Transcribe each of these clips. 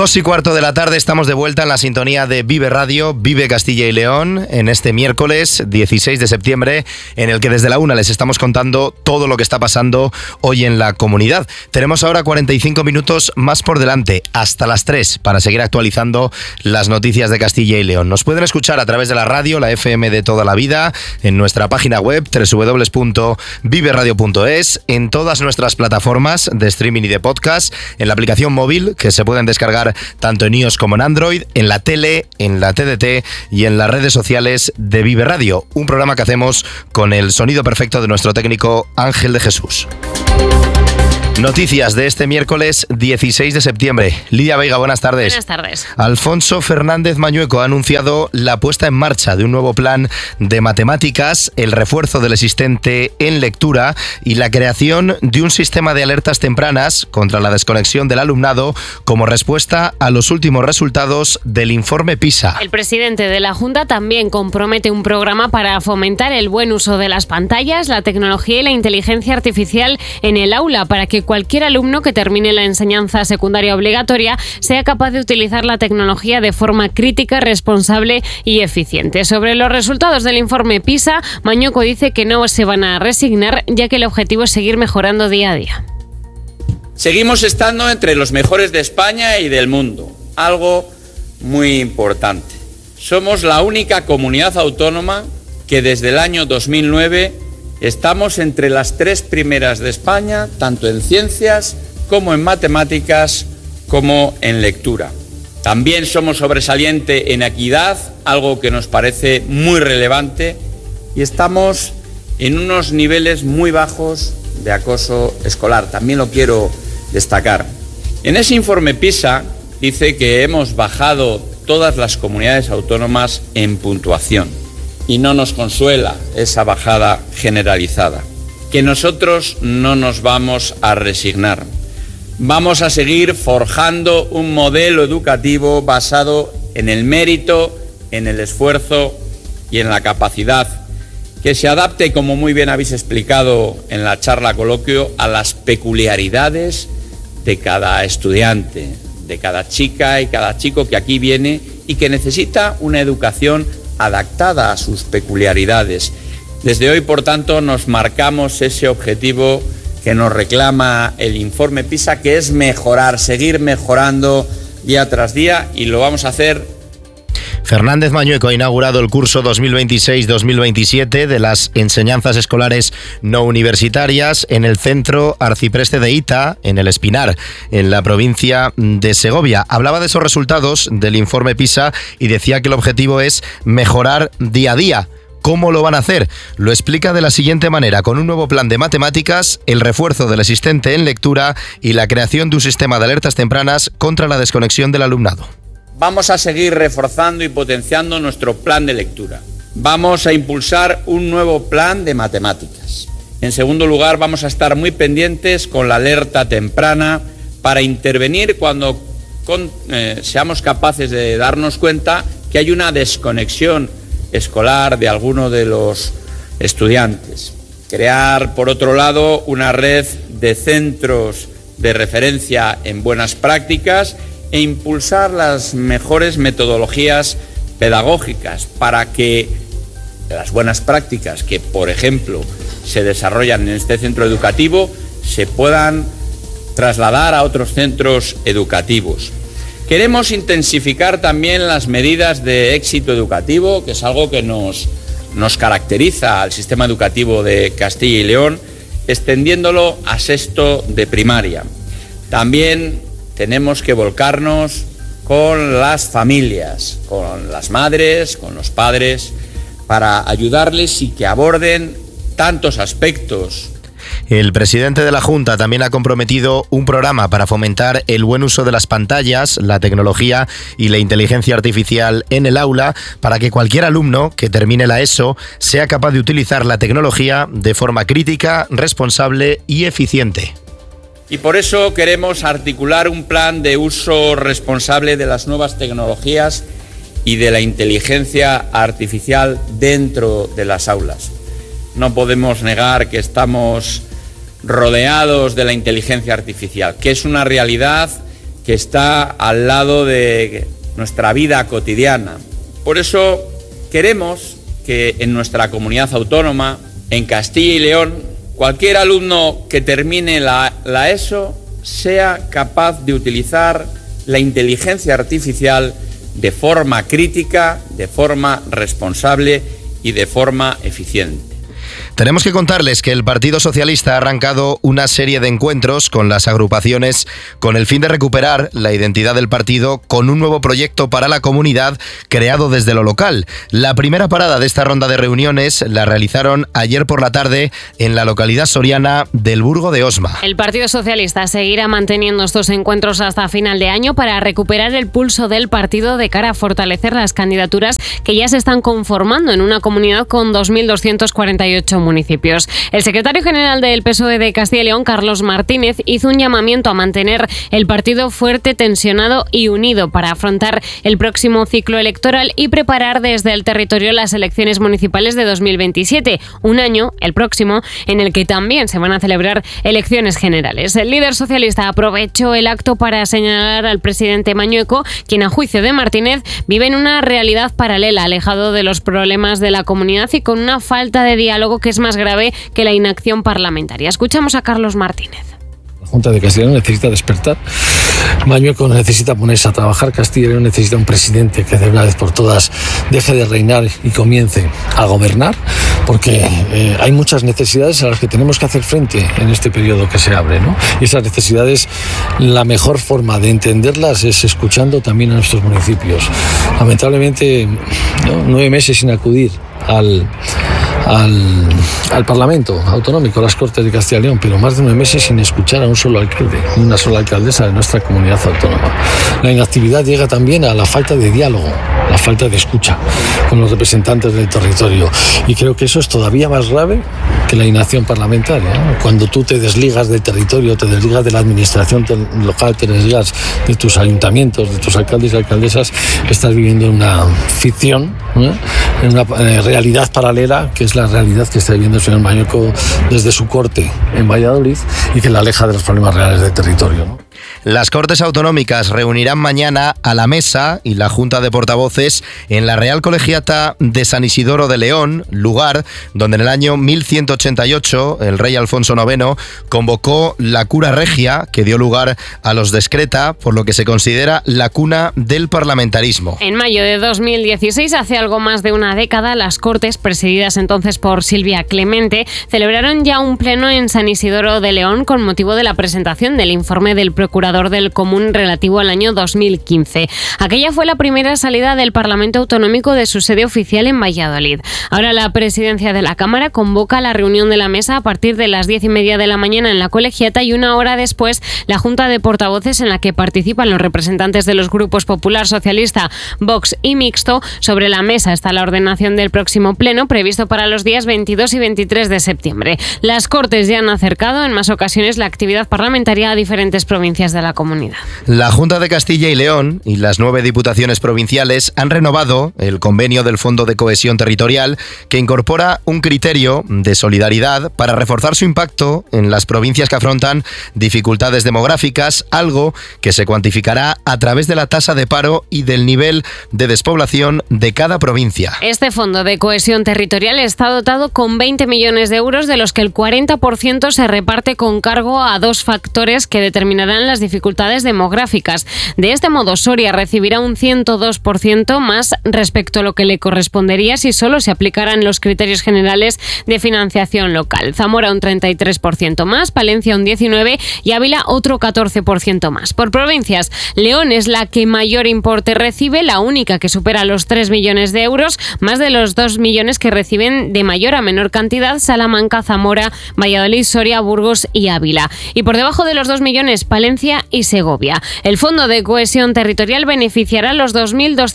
2:15 de la tarde, estamos de vuelta en la sintonía de Vive Radio, Vive Castilla y León, en este miércoles 16 de septiembre, en el que desde la 1 les estamos contando todo lo que está pasando hoy en la comunidad. Tenemos ahora 45 minutos más por delante, hasta las 3, para seguir actualizando las noticias de Castilla y León. Nos pueden escuchar a través de la radio, la FM de toda la vida, en nuestra página web www.viveradio.es, en todas nuestras plataformas de streaming y de podcast, en la aplicación móvil que se pueden descargar tanto en iOS como en Android, en la tele, en la TDT y en las redes sociales de Vive Radio, un programa que hacemos con el sonido perfecto de nuestro técnico Ángel de Jesús. Noticias de este miércoles 16 de septiembre. Lidia Veiga, buenas tardes. Buenas tardes. Alfonso Fernández Mañueco ha anunciado la puesta en marcha de un nuevo plan de matemáticas, el refuerzo del existente en lectura y la creación de un sistema de alertas tempranas contra la desconexión del alumnado como respuesta a los últimos resultados del informe PISA. El presidente de la Junta también compromete un programa para fomentar el buen uso de las pantallas, la tecnología y la inteligencia artificial en el aula para que cualquier alumno que termine la enseñanza secundaria obligatoria sea capaz de utilizar la tecnología de forma crítica, responsable y eficiente. Sobre los resultados del informe PISA, Mañueco dice que no se van a resignar, ya que el objetivo es seguir mejorando día a día. Seguimos estando entre los mejores de España y del mundo, algo muy importante. Somos la única comunidad autónoma que desde el año 2009 estamos entre las 3 primeras de España, tanto en ciencias como en matemáticas, como en lectura. También somos sobresaliente en equidad, algo que nos parece muy relevante, y estamos en unos niveles muy bajos de acoso escolar. También lo quiero destacar. En ese informe PISA dice que hemos bajado todas las comunidades autónomas en puntuación. Y no nos consuela esa bajada generalizada. Que nosotros no nos vamos a resignar. Vamos a seguir forjando un modelo educativo basado en el mérito, en el esfuerzo y en la capacidad, que se adapte, como muy bien habéis explicado en la charla coloquio, a las peculiaridades de cada estudiante, de cada chica y cada chico que aquí viene y que necesita una educación adaptada a sus peculiaridades. Desde hoy, por tanto, nos marcamos ese objetivo que nos reclama el informe PISA, que es mejorar, seguir mejorando día tras día, y lo vamos a hacer. Fernández Mañueco ha inaugurado el curso 2026-2027 de las enseñanzas escolares no universitarias en el Centro Arcipreste de Ita, en el Espinar, en la provincia de Segovia. Hablaba de esos resultados del informe PISA y decía que el objetivo es mejorar día a día. ¿Cómo lo van a hacer? Lo explica de la siguiente manera: con un nuevo plan de matemáticas, el refuerzo del existente en lectura y la creación de un sistema de alertas tempranas contra la desconexión del alumnado. Vamos a seguir reforzando y potenciando nuestro plan de lectura. Vamos a impulsar un nuevo plan de matemáticas. En segundo lugar, vamos a estar muy pendientes con la alerta temprana para intervenir cuando seamos capaces de darnos cuenta que hay una desconexión escolar de alguno de los estudiantes. Crear, por otro lado, una red de centros de referencia en buenas prácticas e impulsar las mejores metodologías pedagógicas para que las buenas prácticas que, por ejemplo, se desarrollan en este centro educativo se puedan trasladar a otros centros educativos. Queremos intensificar también las medidas de éxito educativo, que es algo que nos caracteriza al sistema educativo de Castilla y León, extendiéndolo a sexto de primaria. También tenemos que volcarnos con las familias, con las madres, con los padres, para ayudarles y que aborden tantos aspectos. El presidente de la Junta también ha comprometido un programa para fomentar el buen uso de las pantallas, la tecnología y la inteligencia artificial en el aula, para que cualquier alumno que termine la ESO sea capaz de utilizar la tecnología de forma crítica, responsable y eficiente. Y por eso queremos articular un plan de uso responsable de las nuevas tecnologías y de la inteligencia artificial dentro de las aulas. No podemos negar que estamos rodeados de la inteligencia artificial, que es una realidad que está al lado de nuestra vida cotidiana. Por eso queremos que en nuestra comunidad autónoma, en Castilla y León, cualquier alumno que termine la ESO sea capaz de utilizar la inteligencia artificial de forma crítica, de forma responsable y de forma eficiente. Tenemos que contarles que el Partido Socialista ha arrancado una serie de encuentros con las agrupaciones con el fin de recuperar la identidad del partido con un nuevo proyecto para la comunidad creado desde lo local. La primera parada de esta ronda de reuniones la realizaron ayer por la tarde en la localidad soriana del Burgo de Osma. El Partido Socialista seguirá manteniendo estos encuentros hasta final de año para recuperar el pulso del partido de cara a fortalecer las candidaturas que ya se están conformando en una comunidad con 2.248 municipios. El secretario general del PSOE de Castilla y León, Carlos Martínez, hizo un llamamiento a mantener el partido fuerte, tensionado y unido para afrontar el próximo ciclo electoral y preparar desde el territorio las elecciones municipales de 2027, un año, el próximo, en el que también se van a celebrar elecciones generales. El líder socialista aprovechó el acto para señalar al presidente Mañueco, quien a juicio de Martínez vive en una realidad paralela, alejado de los problemas de la comunidad y con una falta de diálogo que es más grave que la inacción parlamentaria. Escuchamos a Carlos Martínez. La Junta de Castilla y León necesita despertar. Mañueco necesita ponerse a trabajar. Castilla y León necesita un presidente que de una vez por todas deje de reinar y comience a gobernar, porque hay muchas necesidades a las que tenemos que hacer frente en este periodo que se abre, ¿no? Y esas necesidades, la mejor forma de entenderlas es escuchando también a nuestros municipios. Lamentablemente, 9 meses sin acudir al Parlamento Autonómico, a las Cortes de Castilla y León, pero más de 9 meses sin escuchar a un solo alcalde, una sola alcaldesa de nuestra comunidad autónoma. La inactividad llega también a la falta de diálogo, la falta de escucha con los representantes del territorio, y creo que eso es todavía más grave que la inacción parlamentaria, ¿no? Cuando tú te desligas del territorio, te desligas de la administración local, te desligas de tus ayuntamientos, de tus alcaldes y alcaldesas, estás viviendo en una ficción, ¿no? En una realidad paralela, que es la realidad que está viviendo el señor Mañueco desde su corte en Valladolid y que la aleja de los problemas reales del territorio, ¿no? Las Cortes Autonómicas reunirán mañana a la Mesa y la Junta de Portavoces en la Real Colegiata de San Isidoro de León, lugar donde en el año 1188 el rey Alfonso IX convocó la cura regia que dio lugar a los Descreta, por lo que se considera la cuna del parlamentarismo. En mayo de 2016, hace algo más de una década, las Cortes, presididas entonces por Silvia Clemente, celebraron ya un pleno en San Isidoro de León con motivo de la presentación del informe del procurador del Común relativo al año 2015. Aquella fue la primera salida del Parlamento Autonómico de su sede oficial en Valladolid. Ahora la presidencia de la Cámara convoca la reunión de la mesa a partir de las 10:30 de la mañana en la Colegiata y una hora después la Junta de Portavoces, en la que participan los representantes de los grupos Popular, Socialista, Vox y Mixto. Sobre la mesa está la ordenación del próximo pleno previsto para los días 22 y 23 de septiembre. Las Cortes ya han acercado en más ocasiones la actividad parlamentaria a diferentes provincias de la comunidad. La Junta de Castilla y León y las 9 diputaciones provinciales han renovado el convenio del Fondo de Cohesión Territorial, que incorpora un criterio de solidaridad para reforzar su impacto en las provincias que afrontan dificultades demográficas, algo que se cuantificará a través de la tasa de paro y del nivel de despoblación de cada provincia. Este Fondo de Cohesión Territorial está dotado con 20 millones de euros, de los que el 40% se reparte con cargo a 2 factores que determinarán las dificultades demográficas. De este modo, Soria recibirá un 102% más respecto a lo que le correspondería si solo se aplicaran los criterios generales de financiación local. Zamora un 33% más, Palencia un 19% y Ávila otro 14% más. Por provincias, León es la que mayor importe recibe, la única que supera los 3 millones de euros, más de los 2 millones que reciben de mayor a menor cantidad Salamanca, Zamora, Valladolid, Soria, Burgos y Ávila. Y por debajo de los 2 millones, Palencia y Segovia. El Fondo de Cohesión Territorial beneficiará a los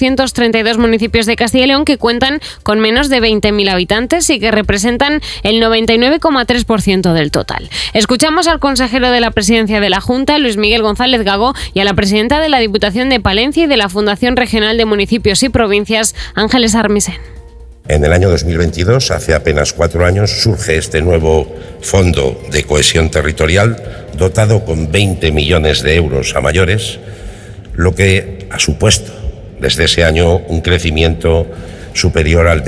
2.232 municipios de Castilla y León que cuentan con menos de 20.000 habitantes y que representan el 99,3% del total. Escuchamos al consejero de la Presidencia de la Junta, Luis Miguel González Gago, y a la presidenta de la Diputación de Palencia y de la Fundación Regional de Municipios y Provincias, Ángeles Armisen. En el año 2022, hace apenas 4 años, surge este nuevo Fondo de Cohesión Territorial, dotado con 20 millones de euros a mayores, lo que ha supuesto desde ese año un crecimiento superior al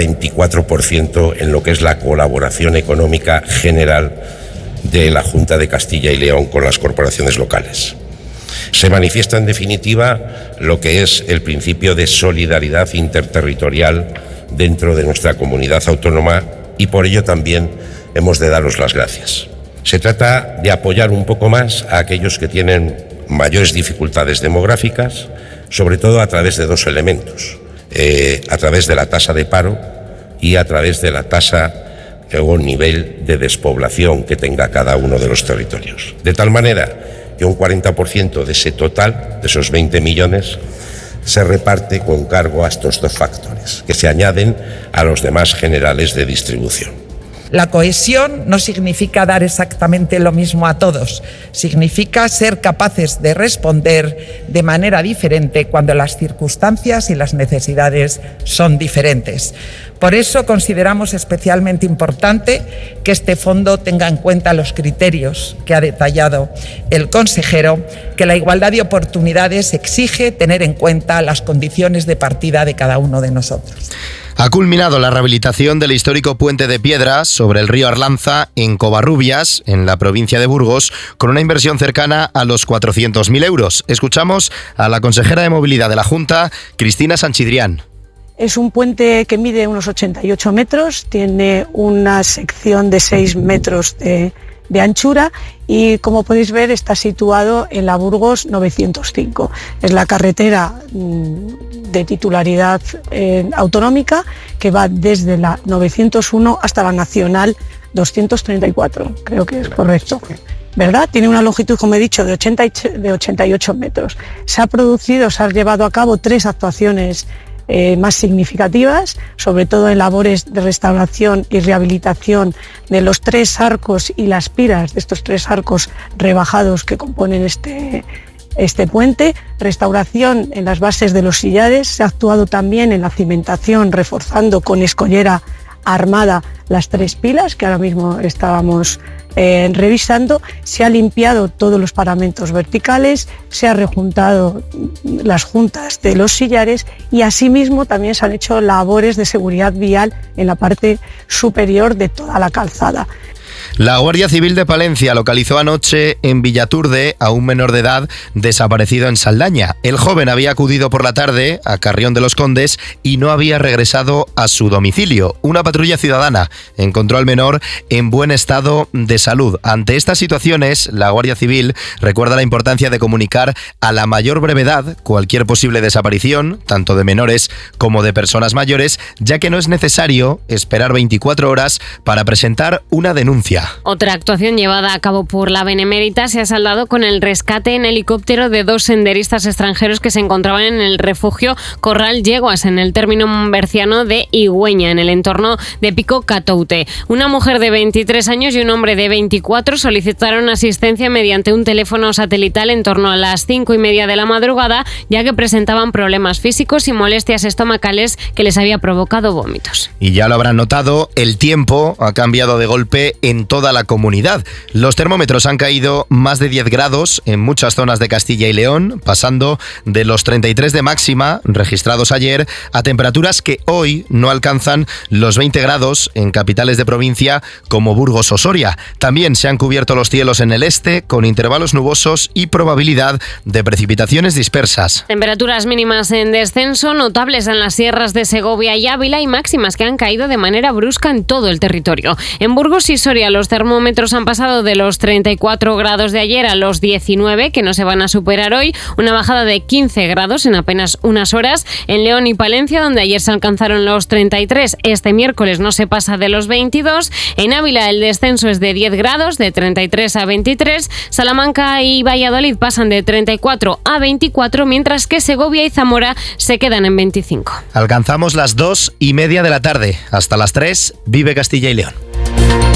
24% en lo que es la colaboración económica general de la Junta de Castilla y León con las corporaciones locales. Se manifiesta en definitiva lo que es el principio de solidaridad interterritorial dentro de nuestra comunidad autónoma y por ello también hemos de daros las gracias. Se trata de apoyar un poco más a aquellos que tienen mayores dificultades demográficas, sobre todo a través de 2 elementos, a través de la tasa de paro y a través de la tasa o nivel de despoblación que tenga cada uno de los territorios. De tal manera que un 40% de ese total, de esos 20 millones, se reparte con cargo a estos 2 factores, que se añaden a los demás generales de distribución. La cohesión no significa dar exactamente lo mismo a todos, significa ser capaces de responder de manera diferente cuando las circunstancias y las necesidades son diferentes. Por eso consideramos especialmente importante que este fondo tenga en cuenta los criterios que ha detallado el consejero, que la igualdad de oportunidades exige tener en cuenta las condiciones de partida de cada uno de nosotros. Ha culminado la rehabilitación del histórico puente de piedra sobre el río Arlanza en Covarrubias, en la provincia de Burgos, con una inversión cercana a los 400.000 euros. Escuchamos a la consejera de Movilidad de la Junta, Cristina Sanchidrián. Es un puente que mide unos 88 metros, tiene una sección de 6 metros de anchura y, como podéis ver, está situado en la Burgos 905. Es la carretera de titularidad autonómica que va desde la 901 hasta la Nacional 234, creo que es correcto, ¿verdad? Tiene una longitud, como he dicho, de 88 metros. Se han llevado a cabo 3 actuaciones más significativas, sobre todo en labores de restauración y rehabilitación de los 3 arcos y las piras de estos 3 arcos rebajados que componen este puente, restauración en las bases de los sillares. Se ha actuado también en la cimentación, reforzando con escollera armada las 3 pilas que ahora mismo estábamos revisando. Se ha limpiado todos los paramentos verticales, se ha rejuntado las juntas de los sillares y asimismo también se han hecho labores de seguridad vial en la parte superior de toda la calzada. La Guardia Civil de Palencia localizó anoche en Villaturde a un menor de edad desaparecido en Saldaña. El joven había acudido por la tarde a Carrión de los Condes y no había regresado a su domicilio. Una patrulla ciudadana encontró al menor en buen estado de salud. Ante estas situaciones, la Guardia Civil recuerda la importancia de comunicar a la mayor brevedad cualquier posible desaparición, tanto de menores como de personas mayores, ya que no es necesario esperar 24 horas para presentar una denuncia. Otra actuación llevada a cabo por la Benemérita se ha saldado con el rescate en helicóptero de 2 senderistas extranjeros que se encontraban en el refugio Corral Yeguas, en el término berciano de Higüeña, en el entorno de Pico Catoute. Una mujer de 23 años y un hombre de 24 solicitaron asistencia mediante un teléfono satelital en torno a las 5:30 de la madrugada, ya que presentaban problemas físicos y molestias estomacales que les había provocado vómitos. Y ya lo habrán notado, el tiempo ha cambiado de golpe en toda la comunidad. Los termómetros han caído más de 10 grados en muchas zonas de Castilla y León, pasando de los 33 de máxima registrados ayer a temperaturas que hoy no alcanzan los 20 grados en capitales de provincia como Burgos o Soria. También se han cubierto los cielos en el este con intervalos nubosos y probabilidad de precipitaciones dispersas. Temperaturas mínimas en descenso notables en las sierras de Segovia y Ávila y máximas que han caído de manera brusca en todo el territorio. En Burgos y Soria los termómetros han pasado de los 34 grados de ayer a los 19, que no se van a superar hoy, una bajada de 15 grados en apenas unas horas. En León y Palencia, donde ayer se alcanzaron los 33, este miércoles no se pasa de los 22. En Ávila el descenso es de 10 grados, de 33 a 23. Salamanca y Valladolid pasan de 34 a 24, mientras que Segovia y Zamora se quedan en 25. Alcanzamos las 2:30 de la tarde. Hasta las 3, vive Castilla y León.